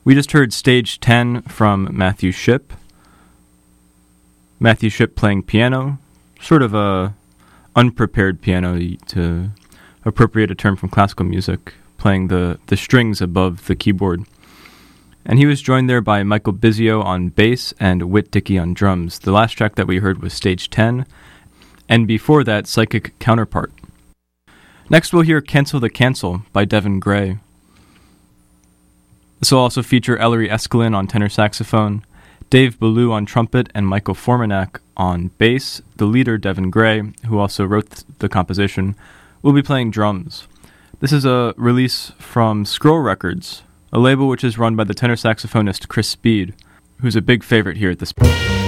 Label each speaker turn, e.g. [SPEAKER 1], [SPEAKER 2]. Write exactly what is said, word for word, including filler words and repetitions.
[SPEAKER 1] We just heard Stage ten from Matthew Shipp. Matthew Shipp playing piano, sort of a unprepared piano, to appropriate a term from classical music, playing the, the strings above the keyboard. And he was joined there by Michael Bizio on bass and Whit Dickey on drums. The last track that we heard was Stage ten, and before that, Psychic Counterpart. Next we'll hear Cancel the Cancel by Devin Gray. This will also feature Ellery Eskelin on tenor saxophone, Dave Ballou on trumpet, and Michael Formanak on bass. The leader, Devin Gray, who also wrote the composition, will be playing drums. This is a release from Scroll Records, a label which is run by the tenor saxophonist Chris Speed, who's a big favorite here at this point.